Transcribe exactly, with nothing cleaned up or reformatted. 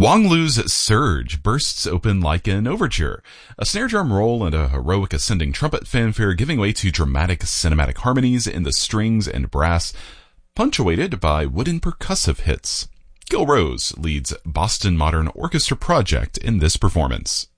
Wang Lu's Surge bursts open like an overture, a snare drum roll and a heroic ascending trumpet fanfare giving way to dramatic cinematic harmonies in the strings and brass, punctuated by wooden percussive hits. Gil Rose leads Boston Modern Orchestra Project in this performance.